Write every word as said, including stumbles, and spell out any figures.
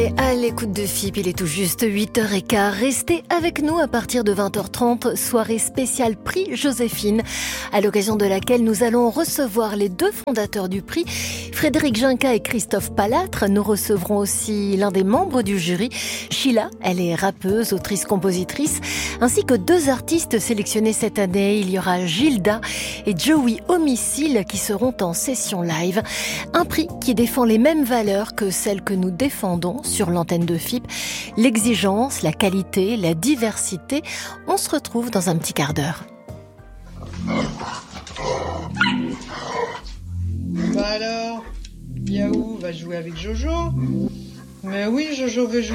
Et à l'écoute de F I P, il est tout juste huit heures quinze. Restez avec nous à partir de vingt heures trente, soirée spéciale Prix Joséphine, à l'occasion de laquelle nous allons recevoir les deux fondateurs du prix, Frédéric Ginca et Christophe Palatre. Nous recevrons aussi l'un des membres du jury, Sheila. Elle est rappeuse, autrice, compositrice, ainsi que deux artistes sélectionnés cette année. Il y aura Gilda et Joey Homicile qui seront en session live. Un prix qui défend les mêmes valeurs que celles que nous défendons sur l'antenne de F I P, l'exigence, la qualité, la diversité. On se retrouve dans un petit quart d'heure. Bah alors, Yahoo va jouer avec Jojo. Mais oui, Jojo veut jouer.